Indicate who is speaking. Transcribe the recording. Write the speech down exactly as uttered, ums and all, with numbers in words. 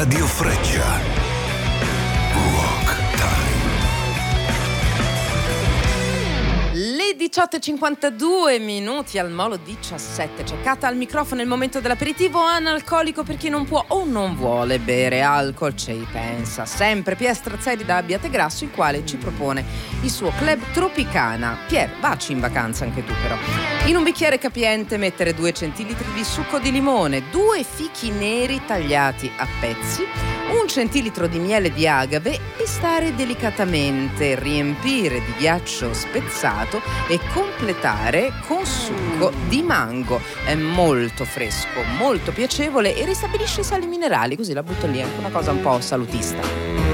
Speaker 1: Radio Freccia. Rock Time.
Speaker 2: Le diciotto e cinquantadue minuti al Molo diciassette. Cercata al microfono il momento dell'aperitivo analcolico per chi non può o non vuole bere alcol. Ci pensa sempre Pier Strazzeri da Abbiategrasso, il quale ci propone il suo club Tropicana. Pier, vacci in vacanza anche tu però. In un bicchiere capiente mettere due centilitri di succo di limone, due fichi neri tagliati a pezzi, un centilitro di miele di agave, pistare delicatamente, riempire di ghiaccio spezzato e completare con succo di mango. È molto fresco, molto piacevole e ristabilisce i sali minerali, così la butto lì, anche una cosa un po' salutista.